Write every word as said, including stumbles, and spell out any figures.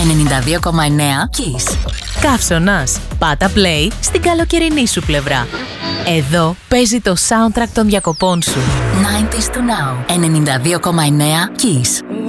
ενενήντα δύο κόμμα εννέα Kiss. Καύσωνας. Πάτα play στην καλοκαιρινή σου πλευρά. Εδώ παίζει το soundtrack των διακοπών σου. ενενήντα to now. ενενήντα δύο κόμμα εννέα Kiss.